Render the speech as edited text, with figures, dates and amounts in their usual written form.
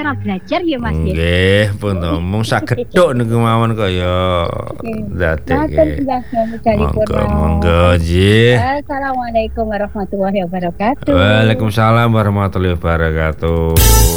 cara belajar ya Mas ya. Nggih, pun to mung sagedhuk niku mawon kaya Matur dadeke. medalipun Monggo Mas. nggih. Assalamualaikum warahmatullahi wabarakatuh. Waalaikumsalam warahmatullahi wabarakatuh.